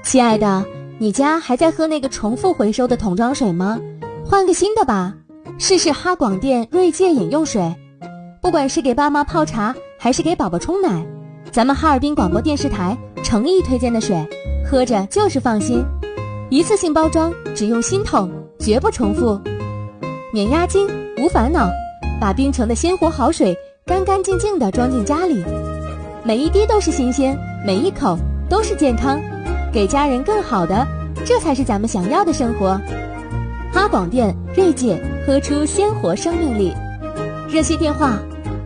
亲爱的，你家还在喝那个重复回收的桶装水吗？换个新的吧，试试哈广电锐界饮用水。不管是给爸妈泡茶，还是给宝宝冲奶，咱们哈尔滨广播电视台诚意推荐的水，喝着就是放心。一次性包装，只用新桶，绝不重复。免押金，无烦恼，把冰城的鲜活好水干干净净地装进家里，每一滴都是新鲜，每一口都是健康，给家人更好的，这才是咱们想要的生活。哈广电锐界，喝出鲜活生命力。热线电话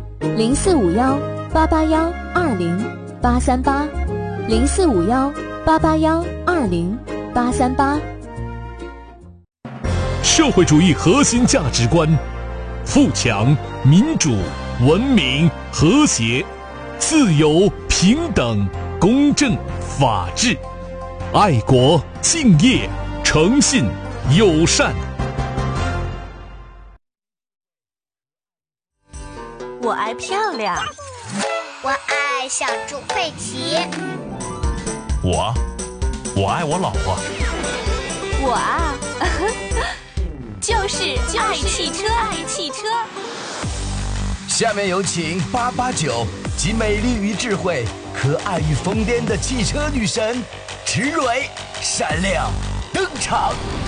0451-881-20838，0451-881-20838。 社会主义核心价值观：富强、民主、文明、和谐、自由、平等、公正、法治、爱国、敬业、诚信、友善。 我爱漂亮， 我爱小猪佩奇， 我爱我老婆， 我啊就是爱汽车。 下面有请889集美丽与智慧、可爱与疯癫的汽车女神池蕊闪亮登场。